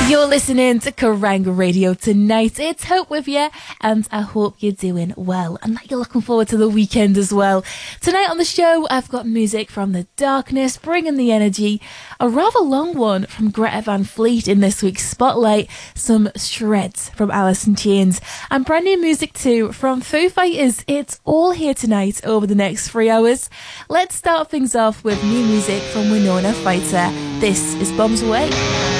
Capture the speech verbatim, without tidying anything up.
You're listening to Kerrang Radio tonight. It's Hope with you, and I hope you're doing well and that you're looking forward to the weekend as well. Tonight on the show, I've got music from The Darkness, bringing the energy, a rather long one from Greta Van Fleet in this week's Spotlight, some shreds from Alice in Chains, and brand new music too from Foo Fighters. It's all here tonight over the next three hours. Let's start things off with new music from Winona Fighter. This is Bombs Away.